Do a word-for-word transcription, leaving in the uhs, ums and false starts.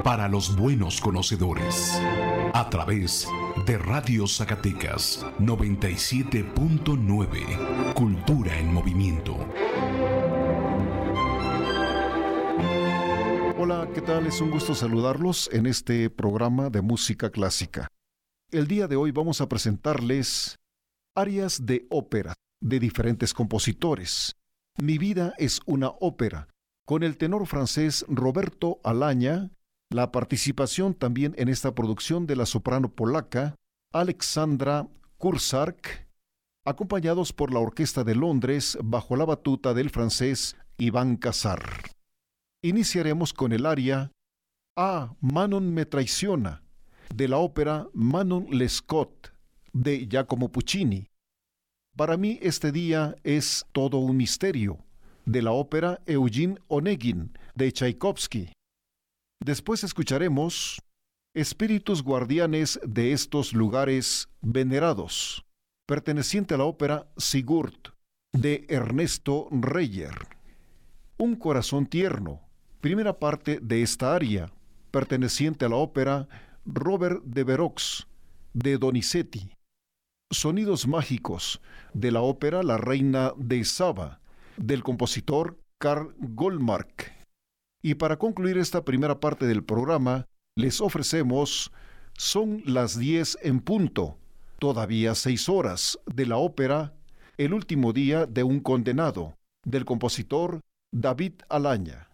para los buenos conocedores. A través de Radio Zacatecas noventa y siete punto nueve. Cultura en movimiento. Hola, ¿qué tal? Es un gusto saludarlos en este programa de música clásica. El día de hoy vamos a presentarles arias de ópera de diferentes compositores. Mi vida es una ópera, con el tenor francés Roberto Alaña, la participación también en esta producción de la soprano polaca Alexandra Kursark, acompañados por la Orquesta de Londres bajo la batuta del francés Iván Casar. Iniciaremos con el aria Ah, Manon me traiciona, de la ópera Manon Lescaut, de Giacomo Puccini. Para mí este día es todo un misterio, de la ópera Eugene Onegin, de Tchaikovsky. Después escucharemos Espíritus guardianes de estos lugares venerados, perteneciente a la ópera Sigurd, de Ernesto Reyer. Un corazón tierno, primera parte de esta aria, perteneciente a la ópera Robert de Verox, de Donizetti. Sonidos mágicos, de la ópera La Reina de Saba, del compositor Karl Goldmark. Y para concluir esta primera parte del programa, les ofrecemos Son las diez en punto, todavía seis horas, de la ópera El último día de un condenado, del compositor David Alaña.